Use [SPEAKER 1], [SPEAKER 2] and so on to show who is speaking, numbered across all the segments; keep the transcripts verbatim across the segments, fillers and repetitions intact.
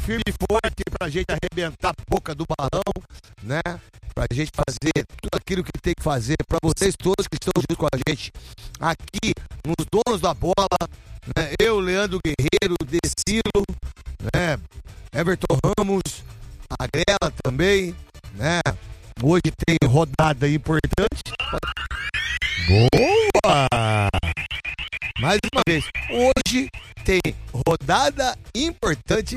[SPEAKER 1] firme e forte pra gente arrebentar a boca do balão, né? Pra gente fazer tudo aquilo que tem que fazer, pra vocês todos que estão junto com a gente aqui nos Donos da Bola, né? Eu, Leandro Guerreiro, Decilo, né? Everton Ramos, a Grela também, né? Hoje tem rodada importante. Boa! Mais uma vez, hoje tem rodada importante.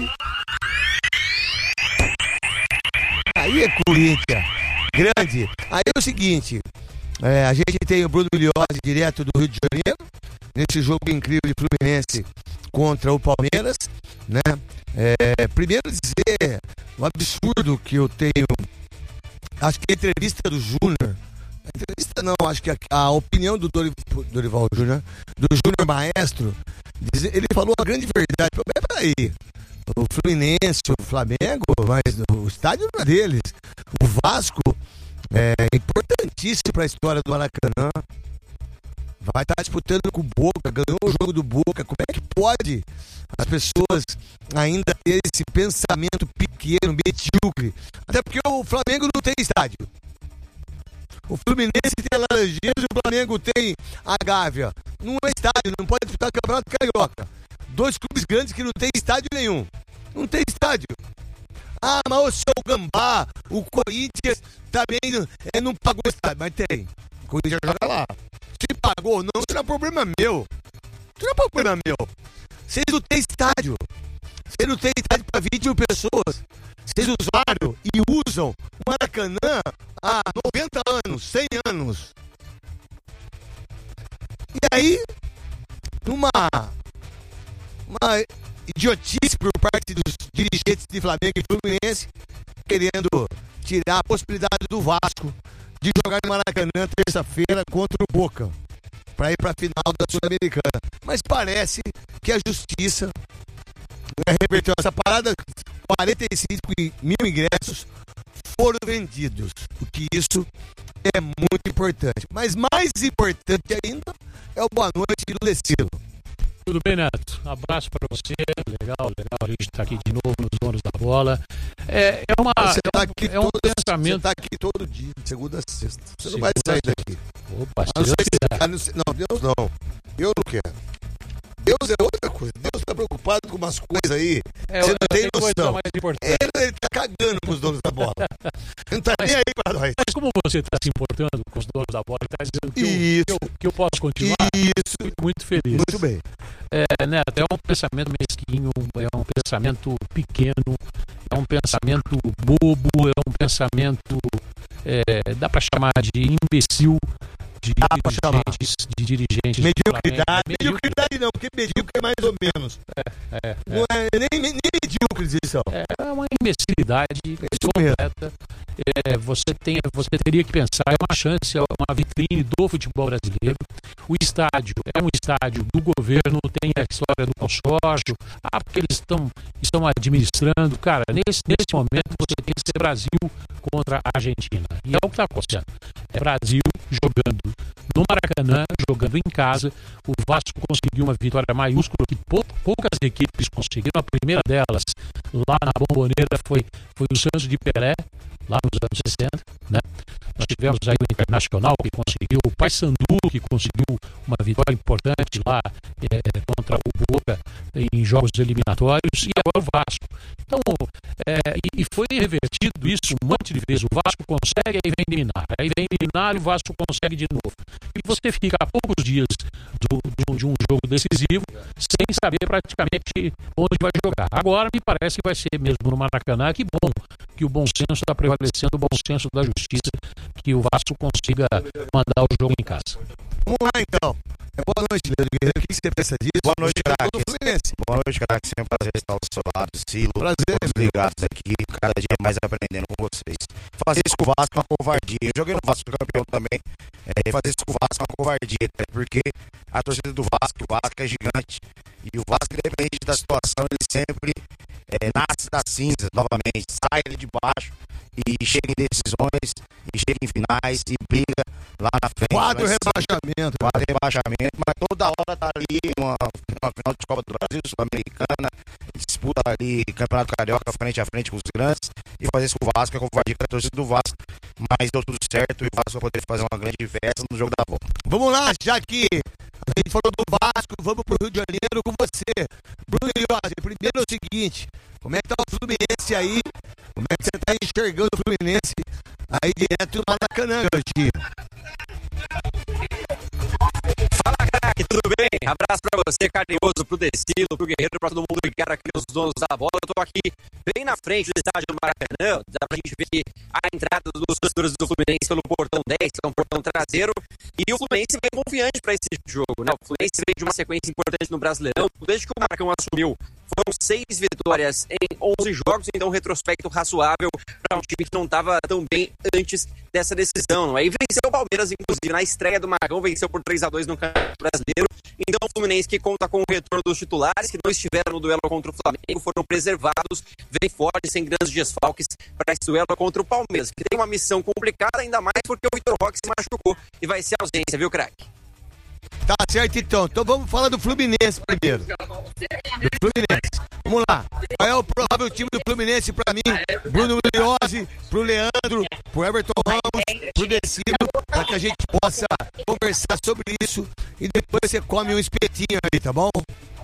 [SPEAKER 1] Aí é Corinthians, grande. Aí é o seguinte, é, a gente tem o Bruno Milhose direto do Rio de Janeiro, nesse jogo incrível de Fluminense contra o Palmeiras, né? É, primeiro dizer o absurdo que eu tenho, acho que a entrevista do Júnior, entrevista não, acho que a, a opinião do Dorival Júnior, do Júnior Maestro, diz, ele falou a grande verdade. Peraí, o Fluminense, o Flamengo, mas o estádio não é deles. O Vasco é importantíssimo para a história do Maracanã. Vai estar disputando com o Boca, ganhou o jogo do Boca. Como é que pode as pessoas ainda ter esse pensamento pequeno, medíocre? Até porque o Flamengo não tem estádio. O Fluminense tem a Laranjeiras e o Flamengo tem a Gávea. Não é estádio, não pode disputar o Campeonato Carioca. Dois clubes grandes que não tem estádio nenhum. Não tem estádio. Ah, mas o seu Gambá, o Corinthians também é, não pagou estádio. Mas tem. O Corinthians joga lá. Se pagou ou não, isso não é problema meu. Isso não é problema meu. Vocês não têm estádio. Vocês não têm estádio para vinte mil pessoas. Vocês usaram e usam o Maracanã há noventa anos, cem anos. E aí, numa uma idiotice por parte dos dirigentes de Flamengo e Fluminense, querendo tirar a possibilidade do Vasco de jogar no Maracanã terça-feira contra o Boca, para ir para a final da Sul-Americana. Mas parece que a justiça reverteu essa parada. Quarenta e cinco mil ingressos foram vendidos, o que isso é muito importante. Mas mais importante ainda é o boa noite do Decilo.
[SPEAKER 2] Tudo bem, Neto? Um abraço para você. Legal, legal. A gente está aqui de novo nos Donos da Bola. É, é, uma,
[SPEAKER 1] você tá aqui
[SPEAKER 2] é um, é um
[SPEAKER 1] todo,
[SPEAKER 2] pensamento.
[SPEAKER 1] Você está aqui todo dia, de segunda a sexta. Você
[SPEAKER 2] Segunda,
[SPEAKER 1] não vai sair daqui.
[SPEAKER 2] Opa,
[SPEAKER 1] a não ser que, a não, ser, não, Deus não. Eu não quero. Deus é outra coisa. Deus está preocupado com umas coisas aí.
[SPEAKER 2] É,
[SPEAKER 1] você não tem noção.
[SPEAKER 2] Mais importante.
[SPEAKER 1] Ele, ele tá cagando com os donos da bola. Não tá
[SPEAKER 2] mas,
[SPEAKER 1] nem aí pra nós.
[SPEAKER 2] Mas como você está se importando com os donos da bola, está dizendo que,
[SPEAKER 1] Isso.
[SPEAKER 2] Eu, que, eu, que eu posso continuar?
[SPEAKER 1] Isso.
[SPEAKER 2] Fico muito feliz.
[SPEAKER 1] Muito bem.
[SPEAKER 2] É, Neto, é um pensamento mesquinho, é um pensamento pequeno, é um pensamento bobo, é um pensamento, é, dá para chamar de imbecil, de
[SPEAKER 1] Dá
[SPEAKER 2] dirigentes, de dirigentes.
[SPEAKER 1] Mediocridade. Mediocridade não, porque medíocre é mais ou menos.
[SPEAKER 2] É, é, é.
[SPEAKER 1] Não é nem, nem medíocres isso são.
[SPEAKER 2] É uma imbecilidade completa. É, você, tem, você teria que pensar, é uma chance, é uma vitrine do futebol brasileiro. O estádio é um estádio do governo, tem a história do consórcio, ah, porque eles estão, estão administrando. Cara, nesse, nesse momento você tem que ser Brasil contra a Argentina. E é o que está acontecendo. É Brasil jogando no Maracanã, jogando em casa. O Vasco conseguiu uma vitória maiúscula que pou, poucas equipes conseguiram. A primeira delas, lá na Bombonera, foi, foi o Santos de Pelé, lá nos anos sessenta, né? Nós tivemos aí o Internacional que conseguiu, o Paysandu que conseguiu uma vitória importante lá é, contra o Boca em jogos eliminatórios, e agora o Vasco. Então, é, e, e foi revertido isso um monte de vezes. O Vasco consegue, aí vem eliminar, aí vem eliminar e o Vasco consegue de novo. E você fica a poucos dias do, do, de um jogo decisivo sem saber praticamente onde vai jogar. Agora me parece que vai ser mesmo no Maracanã. Que bom que o bom senso está prevalecendo, o bom senso da justiça, que o Vasco consiga mandar o jogo em casa.
[SPEAKER 1] Vamos lá então. Boa noite, Leandro Guerreiro. O que você pensa disso?
[SPEAKER 3] Boa noite, craque. Boa noite, craque. Sempre um prazer estar ao seu lado, Silo.
[SPEAKER 1] Prazer.
[SPEAKER 3] Todos ligados aqui, cada dia mais aprendendo com vocês. Fazer isso com o Vasco é uma covardia. Eu joguei no Vasco campeão também. É, fazer isso com o Vasco é uma covardia, porque a torcida do Vasco, o Vasco é gigante. E o Vasco, independente da situação, ele sempre é, nasce das cinzas novamente, sai ali de baixo e chega em decisões, e chega em finais, e briga lá na frente.
[SPEAKER 1] Quatro rebaixamentos.
[SPEAKER 3] Quatro rebaixamentos, mas toda hora tá ali uma, uma final de Copa do Brasil, Sul-Americana, disputa ali Campeonato Carioca frente a frente com os grandes, e fazer isso com o Vasco, é covardia com a torcida do Vasco, mas deu tudo certo e o Vasco vai poder fazer uma grande festa no jogo da volta.
[SPEAKER 1] Vamos lá, já que a gente falou do Vasco, vamos pro Rio de Janeiro com você. Bruno Iliosi, primeiro é o seguinte, como é que tá o Fluminense aí? Como é que você tá enxergando o Fluminense aí direto lá na Cananga, tio?
[SPEAKER 4] Fala, craque, tudo bem? Abraço pra você, carinhoso, pro Decilo, pro Guerreiro, pra todo mundo ligado aqui, os donos da bola. Eu tô aqui bem na frente do estádio do Maracanã, dá pra gente ver a entrada dos torcedores do Fluminense pelo portão dez, que é um portão traseiro, e o Fluminense vem confiante pra esse jogo, né? O Fluminense veio de uma sequência importante no Brasileirão, desde que o Marcão assumiu, foram seis vitórias em onze jogos, então um retrospecto razoável para um time que não estava tão bem antes dessa decisão. Aí venceu o Palmeiras, inclusive, na estreia do Marcão, venceu por três a dois no Campeonato Brasileiro. Então o Fluminense, que conta com o retorno dos titulares, que não estiveram no duelo contra o Flamengo, foram preservados, vem forte, sem grandes desfalques, para esse duelo contra o Palmeiras, que tem uma missão complicada, ainda mais porque o Vitor Roque se machucou e vai ser ausência, viu, craque?
[SPEAKER 1] Tá certo, então. Então vamos falar do Fluminense primeiro. Do Fluminense. Vamos lá. Qual é o provável time do Fluminense pra mim? Bruno Iliosi, pro Leandro, pro Everton Ramos, pro Decilo, pra que a gente possa conversar sobre isso e depois você come um espetinho aí, tá bom?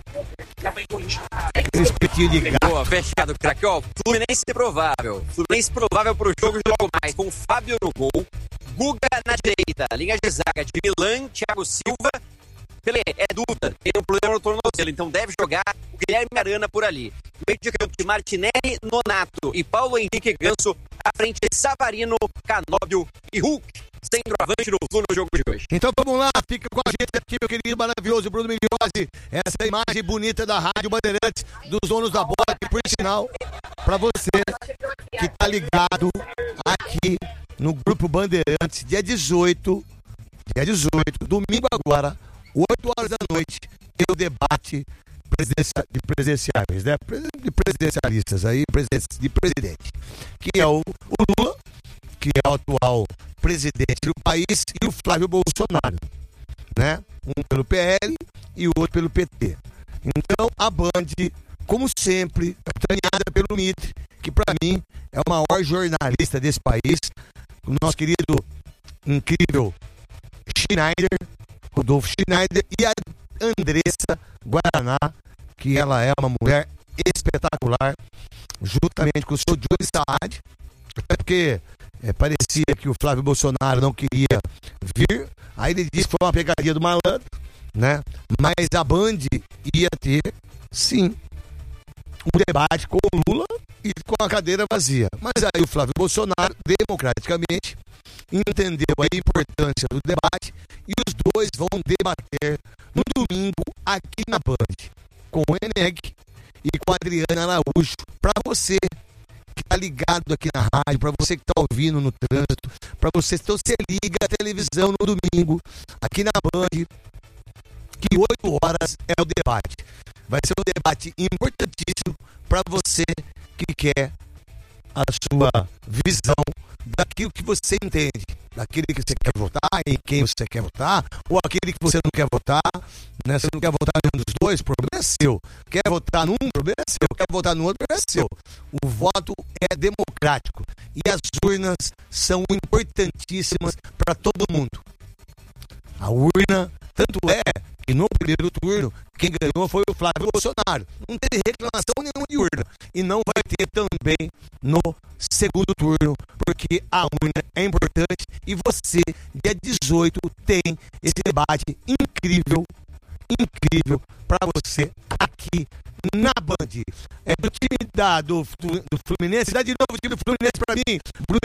[SPEAKER 1] Um espetinho de gato.
[SPEAKER 4] Boa, fechado, craque. Ó, Fluminense provável. Fluminense provável pro jogo de logo mais, com Fábio no gol, Guga na direita, linha de zaga de Milan, Thiago Silva, Pelé, é dúvida, tem um problema no tornozelo, então deve jogar o Guilherme Arana por ali. Meio de campo de Martinelli, Nonato e Paulo Henrique Ganso, à frente Savarino, Canóbio e Hulk, centroavante no Flu no jogo de hoje.
[SPEAKER 1] Então vamos lá, fica com a gente aqui, meu querido maravilhoso Bruno Iliosi, essa imagem bonita da Rádio Bandeirantes, dos donos da bola, que por sinal, pra você que tá ligado aqui no Grupo Bandeirantes, dia dezoito, dia dezoito, domingo agora, oito horas da noite, tem o debate de presidenciáveis, né? De presidencialistas aí, de presidente, que é o, o Lula, que é o atual presidente do país, e o Flávio Bolsonaro, né? Um pelo P L e o outro pelo P T. Então, a Band, como sempre, capitaneada pelo Mitre, que para mim é o maior jornalista desse país, o nosso querido, incrível Schneider, Rodolfo Schneider, e a Andressa Guaraná, que ela é uma mulher espetacular, juntamente com o seu Johnny Saad, até porque é, parecia que o Flávio Bolsonaro não queria vir, aí ele disse que foi uma pegadinha do malandro, né? Mas a Band ia ter, sim, um debate com o Lula e com a cadeira vazia. Mas aí o Flávio Bolsonaro, democraticamente, entendeu a importância do debate e os dois vão debater no domingo aqui na Band, com o Eneg e com a Adriana Araújo. Para você que tá ligado aqui na rádio, para você que tá ouvindo no trânsito, para você, então você liga a televisão no domingo, aqui na Band, que oito horas é o debate. Vai ser um debate importantíssimo para você que quer a sua visão daquilo que você entende, daquele que você quer votar, em quem você quer votar, ou aquele que você não quer votar, né? Você não quer votar em um dos dois, o problema é seu. Quer votar num, o problema é seu. Quer votar no outro, o problema é seu. O voto é democrático e as urnas são importantíssimas para todo mundo. A urna, tanto é que no primeiro turno, quem ganhou foi o Flávio Bolsonaro. Não teve reclamação nenhuma de urna. E não vai ter também no segundo turno, porque a urna é importante. E você, dia dezoito, tem esse debate incrível, incrível para você aqui na Band. É do time da, do, do Fluminense. Dá de novo o time do Fluminense para mim, Bruno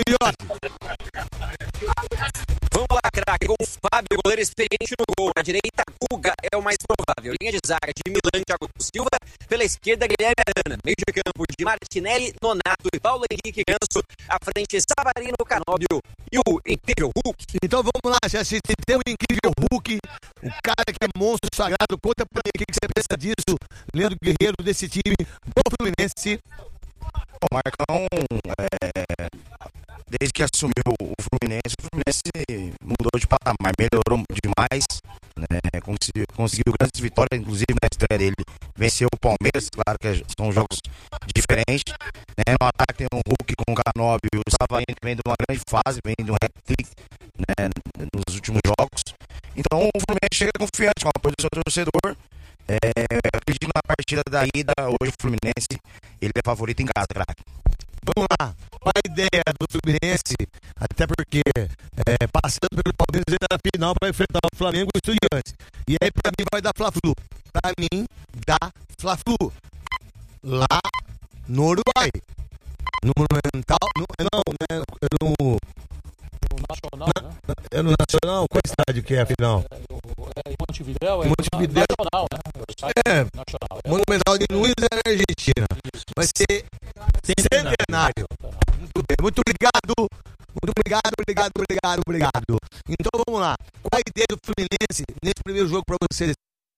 [SPEAKER 1] Iliosi.
[SPEAKER 4] Vamos lá, craque, com o Fábio, goleiro experiente no gol. Na direita, Guga é o mais provável. Linha de zaga de Milan, Thiago Silva. Pela esquerda, Guilherme Arana. Meio de campo de Martinelli, Nonato e Paulo Henrique Ganso. À frente, Savarino, Canóbio e o incrível Hulk.
[SPEAKER 1] Então vamos lá, já se tem um incrível Hulk, o cara que é monstro sagrado. Conta pra mim o que você pensa disso, Leandro Guerreiro, desse time do Fluminense.
[SPEAKER 3] O Marcão é, desde que assumiu o Fluminense, o Fluminense mudou de patamar, melhorou demais, né? Conseguiu, conseguiu grandes vitórias, inclusive na estreia dele, venceu o Palmeiras, claro que são jogos diferentes, né? No ataque tem um Hulk com o Canóbio, o Savaini vem de uma grande fase, vem de um hat-trick, né, nos últimos jogos. Então o Fluminense chega confiante com o apoio do seu torcedor. É, acredito que na partida da ida, hoje o Fluminense ele é favorito em casa, craque.
[SPEAKER 1] Vamos lá, qual a ideia do Fluminense? Até porque é, passando pelo Palmeiras ele tá na final para enfrentar o Flamengo e o Estudiantes. E aí pra mim vai dar Fla-Flu. Pra mim dá Fla-Flu. Lá no Uruguai. No Monumental. No, não, né? No,
[SPEAKER 2] no Nacional,
[SPEAKER 1] na,
[SPEAKER 2] né?
[SPEAKER 1] É no Nacional? Qual estádio que é a final?
[SPEAKER 2] É, é em Montevidéu, é
[SPEAKER 1] Montevidéu.
[SPEAKER 2] Nacional, né?
[SPEAKER 1] É,
[SPEAKER 2] Nacional. É
[SPEAKER 1] Monumental de Nunes é na Argentina.
[SPEAKER 2] Isso.
[SPEAKER 1] Vai ser centenário. Muito bem, muito obrigado. Muito obrigado, obrigado, obrigado, obrigado. Então vamos lá. Qual a ideia do Fluminense nesse primeiro jogo para vocês?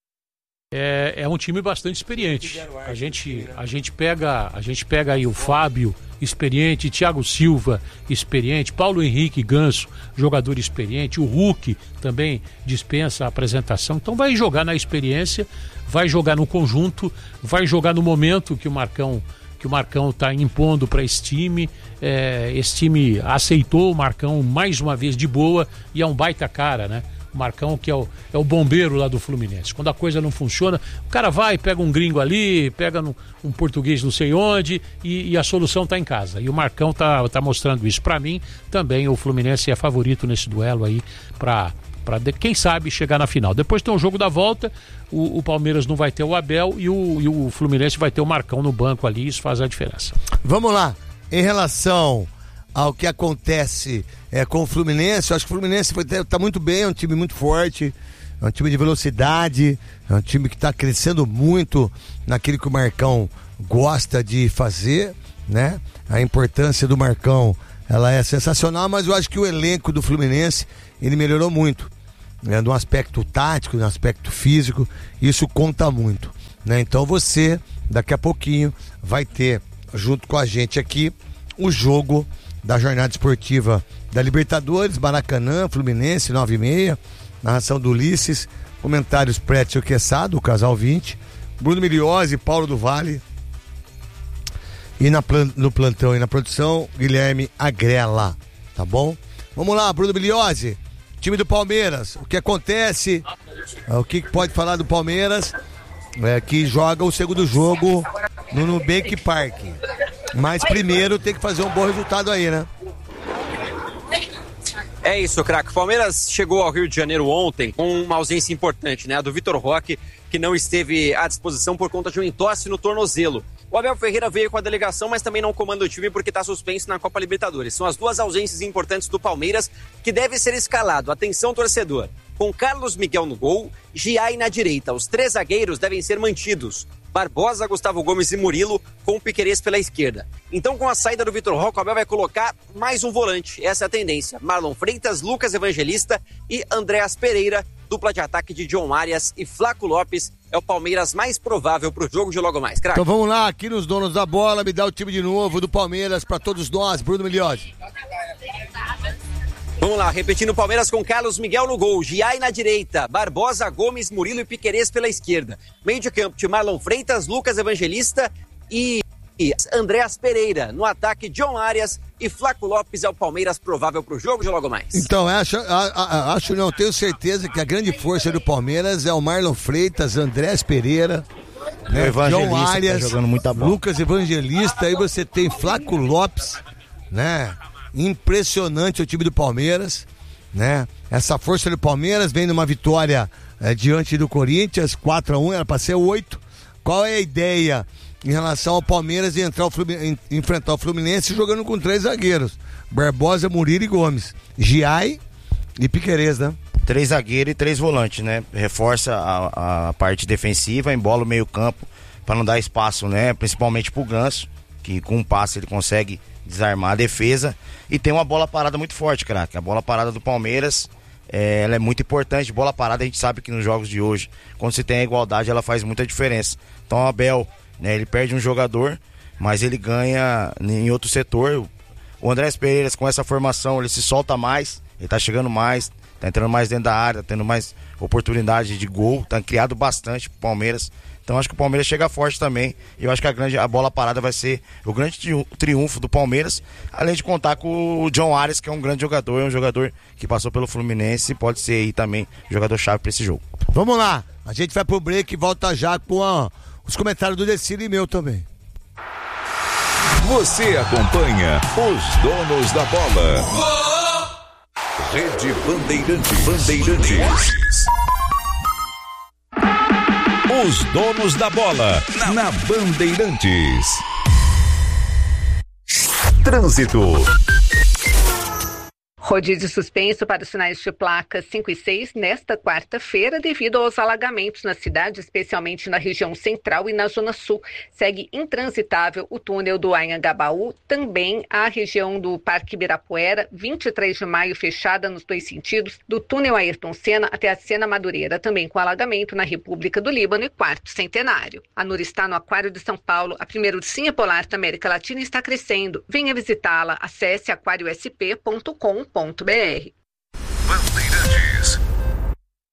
[SPEAKER 2] É, é um time bastante experiente. A gente, a gente pega, a gente pega aí o Fábio, experiente, Thiago Silva, experiente, Paulo Henrique Ganso, jogador experiente, o Hulk também dispensa a apresentação. Então vai jogar na experiência, vai jogar no conjunto, vai jogar no momento que o Marcão que o Marcão está impondo para esse time. É, esse time aceitou o Marcão mais uma vez de boa e é um baita cara, né? O Marcão que é o, é o bombeiro lá do Fluminense. Quando a coisa não funciona, o cara vai, pega um gringo ali, pega no, um português não sei onde e, e a solução está em casa. E o Marcão tá, tá mostrando isso. Para mim, também o Fluminense é favorito nesse duelo aí para para quem sabe chegar na final. Depois tem o jogo da volta, o, o Palmeiras não vai ter o Abel e o, e o Fluminense vai ter o Marcão no banco ali, isso faz a diferença.
[SPEAKER 1] Vamos lá, em relação ao que acontece é, com o Fluminense, eu acho que o Fluminense está muito bem, é um time muito forte, é um time de velocidade, é um time que está crescendo muito naquilo que o Marcão gosta de fazer, né? A importância do Marcão, ela é sensacional, mas eu acho que o elenco do Fluminense, ele melhorou muito, né? No aspecto tático, no aspecto físico, isso conta muito, né? Então você, daqui a pouquinho, vai ter, junto com a gente aqui, o jogo da jornada esportiva da Libertadores, Maracanã, Fluminense, nove e meia, narração do Ulisses, comentários Prétio Queçado, o casal vinte, Bruno Miliose, Paulo do Vale, e na, no plantão e na produção, Guilherme Agrela, tá bom? Vamos lá, Bruno Miliose, time do Palmeiras, o que acontece, o que pode falar do Palmeiras, é, que joga o segundo jogo no Nubank Park, mas primeiro tem que fazer um bom resultado aí, né?
[SPEAKER 4] É isso, craque. O Palmeiras chegou ao Rio de Janeiro ontem com uma ausência importante, né? A do Vitor Roque, que não esteve à disposição por conta de um entorse no tornozelo. O Abel Ferreira veio com a delegação, mas também não comanda o time porque está suspenso na Copa Libertadores. São as duas ausências importantes do Palmeiras que deve ser escalado. Atenção, torcedor. Com Carlos Miguel no gol, Giai na direita. Os três zagueiros devem ser mantidos. Barbosa, Gustavo Gomes e Murilo, com o Piquerez pela esquerda. Então, com a saída do Vitor Roque, o Abel vai colocar mais um volante. Essa é a tendência. Marlon Freitas, Lucas Evangelista e Andréas Pereira. Dupla de ataque de John Arias e Flaco Lopes. É o Palmeiras mais provável para o jogo de logo mais, craque.
[SPEAKER 1] Então vamos lá, aqui nos donos da bola, me dá o time de novo do Palmeiras para todos nós, Bruno Miliose.
[SPEAKER 4] Vamos lá, repetindo o Palmeiras com Carlos Miguel no gol, Giai na direita, Barbosa, Gomes, Murilo e Piquerez pela esquerda. Meio de campo de Marlon Freitas, Lucas Evangelista e Andréas Pereira. No ataque, John Arias e Flaco Lopes é o Palmeiras provável para o jogo de logo mais.
[SPEAKER 1] Então, acho, acho não, tenho certeza que a grande força do Palmeiras é o Marlon Freitas, Andréas Pereira, né, John Arias, tá jogando muita bola. Lucas Evangelista, aí você tem Flaco Lopes, né? Impressionante o time do Palmeiras, né? Essa força do Palmeiras vem numa vitória é, diante do Corinthians, quatro a um, era para ser oito. Qual é a ideia em relação ao Palmeiras de entrar o Fluminense, enfrentar o Fluminense jogando com três zagueiros? Barbosa, Murilo e Gomes, Giai e Piquerez, né?
[SPEAKER 3] Três zagueiros e três volantes, né? Reforça a, a parte defensiva, embola o meio campo para não dar espaço, né? Principalmente pro Ganso, que com um passe ele consegue desarmar a defesa, e tem uma bola parada muito forte, craque. A bola parada do Palmeiras, é, ela é muito importante. Bola parada, a gente sabe que nos jogos de hoje, quando se tem a igualdade, ela faz muita diferença. Então o Abel, né, ele perde um jogador, mas ele ganha em outro setor. O Andrés Pereira, com essa formação, ele se solta mais, ele tá chegando mais, tá entrando mais dentro da área, tá tendo mais oportunidade de gol, tá criado bastante pro Palmeiras. Então acho que o Palmeiras chega forte também. E eu acho que a, grande, a bola parada vai ser o grande triunfo do Palmeiras. Além de contar com o John Arias, que é um grande jogador, é um jogador que passou pelo Fluminense e pode ser aí também jogador-chave para esse jogo.
[SPEAKER 1] Vamos lá, a gente vai pro break e volta já com a, os comentários do Decilo e meu também.
[SPEAKER 5] Você acompanha os donos da bola. Rede Bandeirantes. Bandeirantes. Os donos da bola na Bandeirantes. Trânsito.
[SPEAKER 6] Rodízio suspenso para os sinais de placas cinco e seis nesta quarta-feira devido aos alagamentos na cidade, especialmente na região central e na zona sul. Segue intransitável o túnel do Anhangabaú, também a região do Parque Ibirapuera, vinte e três de maio fechada nos dois sentidos, do túnel Ayrton Senna até a Sena Madureira, também com alagamento na República do Líbano e Quarto Centenário. A Nura está no Aquário de São Paulo, a primeira ursinha polar da América Latina está crescendo. Venha visitá-la, acesse aquário s p ponto com ponto b r.